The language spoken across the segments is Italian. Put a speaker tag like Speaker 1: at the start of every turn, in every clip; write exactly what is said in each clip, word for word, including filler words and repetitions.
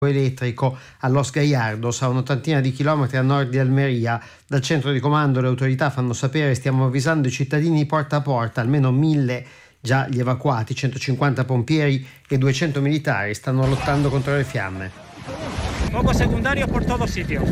Speaker 1: elettrico a Los Gallardos, a un'ottantina di chilometri a nord di Almeria. Dal centro di comando le autorità fanno sapere: stiamo avvisando i cittadini porta a porta, almeno mille già gli evacuati, centocinquanta pompieri e duecento militari stanno lottando contro le fiamme.
Speaker 2: Fuoco secondario por todos sitios.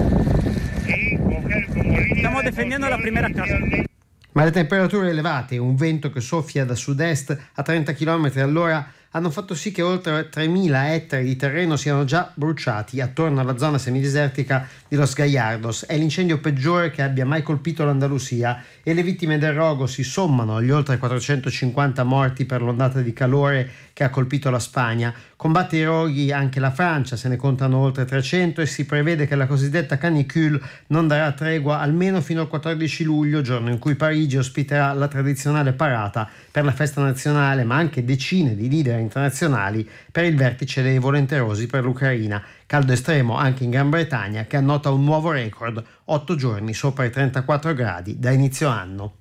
Speaker 2: Stiamo difendendo la prima casa.
Speaker 1: Ma le temperature elevate e un vento che soffia da sud-est a trenta chilometri all'ora hanno fatto sì che oltre tremila ettari di terreno siano già bruciati attorno alla zona semidesertica di Los Gallardos. È l'incendio peggiore che abbia mai colpito l'Andalusia e le vittime del rogo si sommano agli oltre quattrocentocinquanta morti per l'ondata di calore che ha colpito la Spagna. Combatte i roghi anche la Francia, se ne contano oltre trecento e si prevede che la cosiddetta canicule non darà tregua almeno fino al quattordici luglio, giorno in cui Parigi ospiterà la tradizionale parata per la festa nazionale, ma anche decine di leader internazionali per il vertice dei volenterosi per l'Ucraina. Caldo estremo anche in Gran Bretagna, che annota un nuovo record, otto giorni sopra i trentaquattro gradi da inizio anno.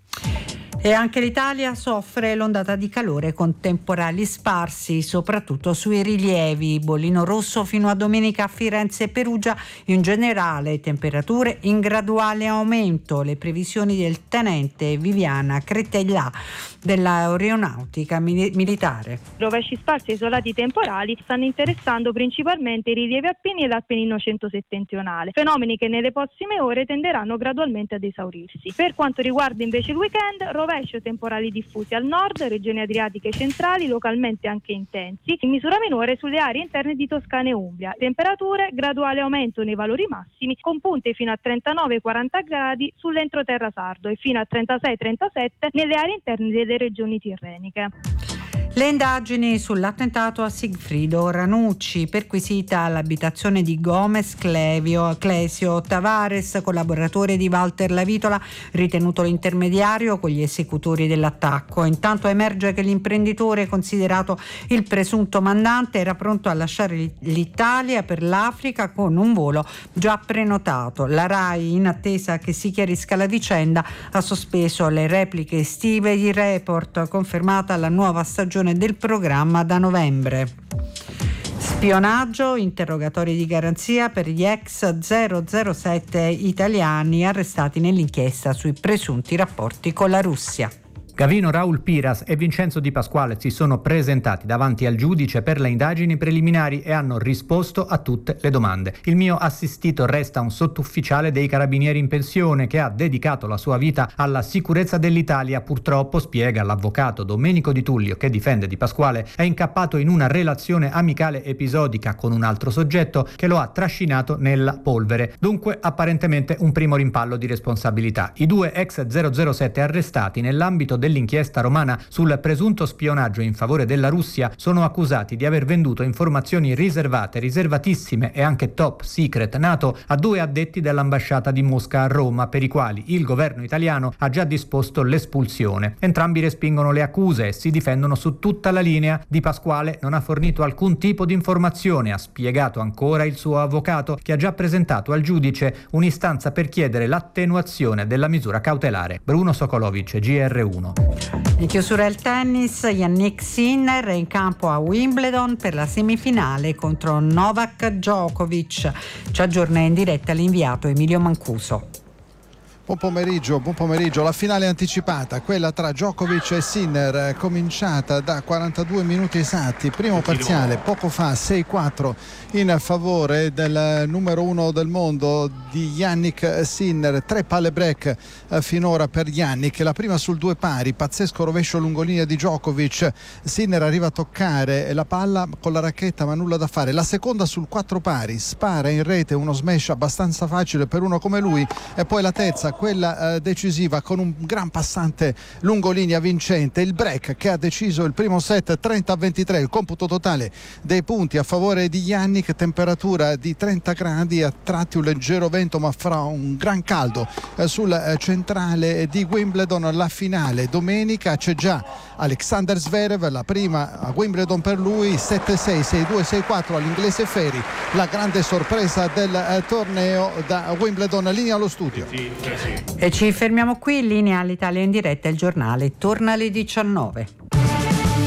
Speaker 3: E anche l'Italia soffre l'ondata di calore con temporali sparsi, soprattutto sui rilievi. Bollino rosso fino a domenica a Firenze e Perugia. In generale temperature in graduale aumento. Le previsioni del tenente Viviana Cretella dell'Aeronautica Militare.
Speaker 4: Rovesci sparsi e isolati temporali stanno interessando principalmente i rilievi alpini e l'Appennino centro-settentrionale, fenomeni che nelle prossime ore tenderanno gradualmente ad esaurirsi. Per quanto riguarda invece il weekend, rovesci o temporali diffusi al nord, regioni adriatiche centrali, localmente anche intensi, in misura minore sulle aree interne di Toscana e Umbria. Temperature, graduale aumento nei valori massimi, con punte fino a trentanove quaranta gradi sull'entroterra sardo e fino a trentasei trentasette nelle aree interne delle regioni tirreniche.
Speaker 3: Le indagini sull'attentato a Sigfrido Ranucci, perquisita l'abitazione di Gomez Clevio, Clesio Tavares, collaboratore di Walter Lavitola, ritenuto l'intermediario con gli esecutori dell'attacco. Intanto emerge che l'imprenditore, considerato il presunto mandante, era pronto a lasciare l'Italia per l'Africa con un volo già prenotato. La RAI, in attesa che si chiarisca la vicenda, ha sospeso le repliche estive di Report, confermata la nuova stagione del programma da novembre. Spionaggio, interrogatori di garanzia per gli ex zero zero sette italiani arrestati nell'inchiesta sui presunti rapporti con la Russia.
Speaker 5: Gavino Raul Piras e Vincenzo Di Pasquale si sono presentati davanti al giudice per le indagini preliminari e hanno risposto a tutte le domande. Il mio assistito resta un sottufficiale dei carabinieri in pensione che ha dedicato la sua vita alla sicurezza dell'Italia. Purtroppo, spiega l'avvocato Domenico Di Tullio che difende Di Pasquale, è incappato in una relazione amicale episodica con un altro soggetto che lo ha trascinato nella polvere. Dunque apparentemente un primo rimpallo di responsabilità. I due ex zero zero sette arrestati nell'ambito del dell'inchiesta romana sul presunto spionaggio in favore della Russia sono accusati di aver venduto informazioni riservate, riservatissime e anche top secret NATO a due addetti dell'ambasciata di Mosca a Roma, per i quali il governo italiano ha già disposto l'espulsione. Entrambi respingono le accuse e si difendono su tutta la linea. Di Pasquale non ha fornito alcun tipo di informazione, ha spiegato ancora il suo avvocato, che ha già presentato al giudice un'istanza per chiedere l'attenuazione della misura cautelare. Bruno Sokolovic, G R uno.
Speaker 3: In chiusura il tennis, Yannick Sinner è in campo a Wimbledon per la semifinale contro Novak Djokovic. Ci aggiorna in diretta l'inviato Emilio Mancuso.
Speaker 6: Buon pomeriggio, buon pomeriggio. La finale anticipata, quella tra Djokovic e Sinner, cominciata da quarantadue minuti esatti. Primo parziale, poco fa, sei quattro in favore del numero uno del mondo di Yannick Sinner. Tre palle break eh, finora per Yannick. La prima sul due pari, pazzesco rovescio lungolinea di Djokovic. Sinner arriva a toccare la palla con la racchetta, ma nulla da fare. La seconda sul quattro pari, spara in rete uno smash abbastanza facile per uno come lui. E poi la terza, quella eh, decisiva, con un gran passante lungolinea vincente, il break che ha deciso il primo set trenta a ventitré, il computo totale dei punti a favore di Yannick. Temperatura di trenta gradi, a tratti un leggero vento, ma fra un gran caldo eh, sul eh, centrale di Wimbledon. La finale domenica, c'è già Alexander Zverev, la prima a Wimbledon per lui, sette sei, sei due, sei quattro all'inglese Ferri, la grande sorpresa del eh, torneo da Wimbledon. Linea allo studio.
Speaker 3: E ci fermiamo qui. In linea all'Italia in diretta, il giornale torna alle diciannove.